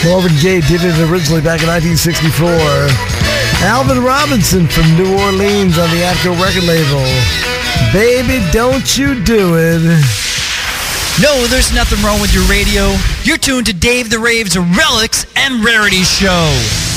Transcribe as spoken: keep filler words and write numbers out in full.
Marvin Gaye did it originally back in nineteen sixty-four. Alvin Robinson from New Orleans on the Atco record label. Baby, don't you do it. No, there's nothing wrong with your radio. You're tuned to Dave the Rave's Relics and Rarities Show.